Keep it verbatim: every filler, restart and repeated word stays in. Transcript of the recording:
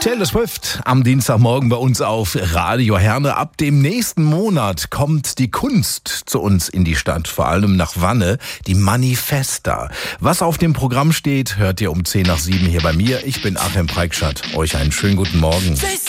Taylor Swift am Dienstagmorgen bei uns auf Radio Herne. Ab dem nächsten Monat kommt die Kunst zu uns in die Stadt, vor allem nach Wanne, die Manifesta. Was auf dem Programm steht, hört ihr um zehn nach sieben hier bei mir. Ich bin Achim Preikschat. Euch einen schönen guten Morgen.